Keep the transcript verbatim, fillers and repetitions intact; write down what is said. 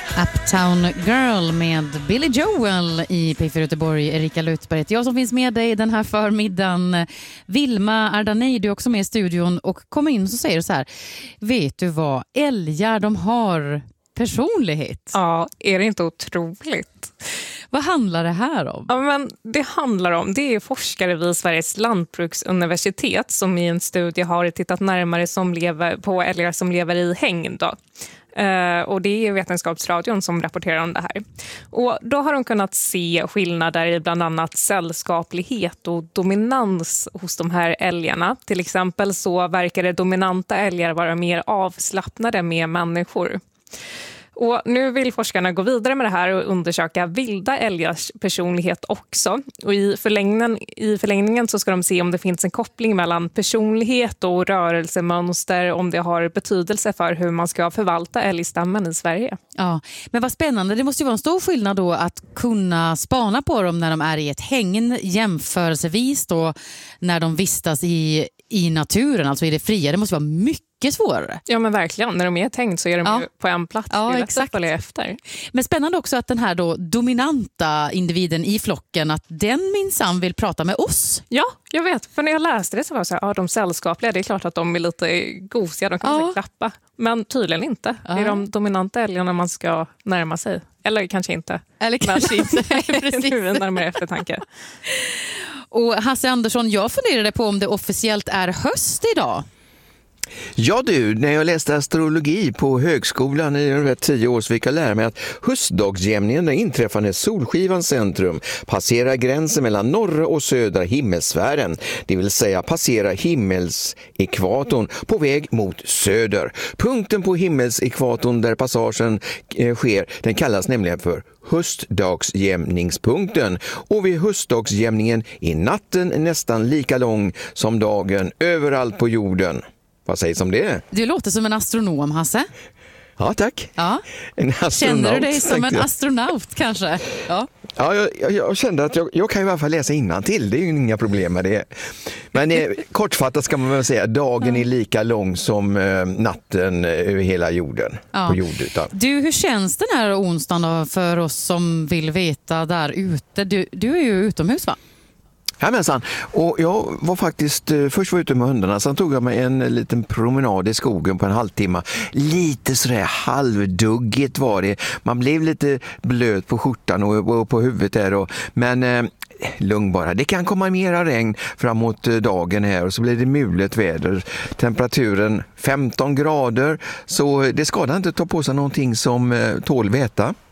Uptown Girl med Billy Joel i P fyra Göteborg. Erika Lutberg, jag som finns med dig den här förmiddagen. Vilma Ardanei, du är också med i studion och kommer in och så säger du så här: vet du vad, älgar, de har personlighet. Ja, är det inte otroligt? Vad handlar det här om? Ja, men det handlar om, det är forskare vid Sveriges lantbruksuniversitet som i en studie har tittat närmare som lever, på älgar som lever i hägn då. Uh, och det är Vetenskapsradion som rapporterar om det här. Och då har de kunnat se skillnader i bland annat sällskaplighet och dominans hos de här älgarna. Till exempel så verkar det dominanta älgar vara mer avslappnade med människor. Och nu vill forskarna gå vidare med det här och undersöka vilda älgars personlighet också. Och i förlängningen, i förlängningen så ska de se om det finns en koppling mellan personlighet och rörelsemönster, om det har betydelse för hur man ska förvalta älgstammen i Sverige. Ja, men vad spännande. Det måste ju vara en stor skillnad då att kunna spana på dem när de är i ett hägn jämförelsevis då när de vistas i, i naturen, alltså i det fria. Det måste vara mycket svårare. Ja, men verkligen. När de är tänkt så är de ja. ju på en plats. Ja, det är exakt. att följa efter. Men spännande också att den här då dominanta individen i flocken, att den minsann vill prata med oss. Ja, jag vet. För när jag läste det så var det så här, ja, de sällskapliga, det är klart att de är lite gosiga, de kan ja. klappa. Men tydligen inte. Ja. Det är de dominanta älgarna man ska närma sig. Eller kanske inte. Eller kanske inte. Precis. Nu närmare eftertanke. Och Hasse Andersson, jag funderade på om det officiellt är höst idag. Ja du, när jag läste astrologi på högskolan i ungefär tio år så fick jag lära mig att höstdagsjämningen inträffar när solskivans centrum passerar gränsen mellan norra och södra himmelsfären, det vill säga passerar himmelsekvatorn på väg mot söder. Punkten på himmelsekvatorn där passagen eh, sker, den kallas nämligen för höstdagsjämningspunkten, och vid höstdagsjämningen är natten nästan lika lång som dagen överallt på jorden. Vad sägs om det? Du låter som en astronom, Hasse. Ja, tack. Ja. En astronaut. Känner du dig som en astronaut kanske? Ja, ja jag, jag, jag kände att jag, jag kan i alla fall läsa innantill. Det är ju inga problem med det. Men eh, kortfattat ska man väl säga att dagen är lika lång som eh, natten över hela jorden. Ja. På jordytan. Du, hur känns den här onsdagen då för oss som vill veta där ute? Du, du är ju utomhus, va? Jajamensan. Och jag var faktiskt, först var jag ute med hundarna, sen tog jag mig en liten promenad i skogen på en halvtimme. Lite sådär halvduggigt var det. Man blev lite blöt på skjortan och, och på huvudet där. Och, men eh, lugn bara. Det kan komma mera regn framåt dagen här och så blir det mulet väder. Temperaturen femton grader, så det skadar inte att ta på sig någonting som eh, tål väta.